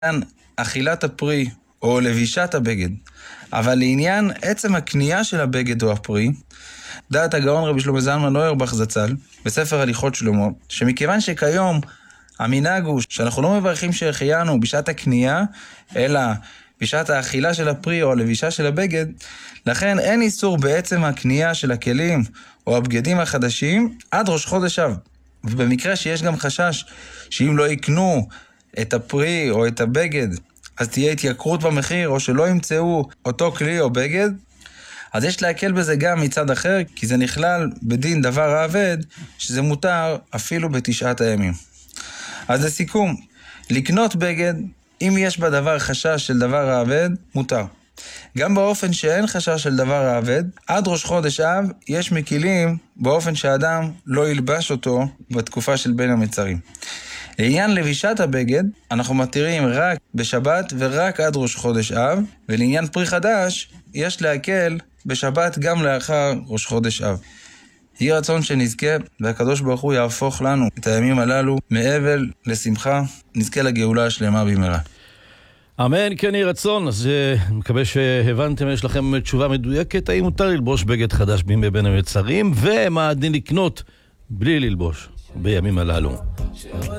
אכילת הפרי או לבישת הבגד, אבל לעניין עצם הקנייה של הבגד או הפרי, דעת הגאון רבי שלמה זלמן אוירבך זצ"ל, בספר הליכות שלמה, שמכיוון שכיום המנהג הוא שאנחנו לא מברכים שהחיינו בשעת הקנייה, אלא בשעת האכילה של הפרי או הלבישה של הבגד, לכן אין איסור בעצם הקנייה של הכלים או הבגדים החדשים עד ראש חודש אב. ובמקרה שיש גם חשש שאם לא יקנו את הפרי או את הבגד, אז תהיה התייקרות במחיר או שלא ימצאו אותו כלי או בגד, אז יש להקל בזה גם מצד אחר, כי זה נכלל בדין דבר העבד, שזה מותר אפילו בתשעת הימים. אז לסיכום, לקנות בגד, אם יש בדבר חשש של דבר העבד, מותר. גם באופן שאין חשש של דבר העבד, עד ראש חודש אב יש מקילים באופן שאדם לא ילבש אותו בתקופה של בין המצרים. לעניין לבישת הבגד, אנחנו מתירים רק בשבת ורק עד ראש חודש אב, ולעניין פרי חדש, יש להקל בשבת גם לאחר ראש חודש אב. יהי רצון שנזכה, והקדוש ברוך הוא יהפוך לנו את הימים הללו מאבל לשמחה, נזכה לגאולה השלמה במהרה. אמן, כן יהי רצון. אז מקווה שהבנתם, יש לכם תשובה מדויקת, האם מותר ללבוש בגד חדש בימי בין המצרים, ומה הדין לקנות בלי ללבוש בימים הללו.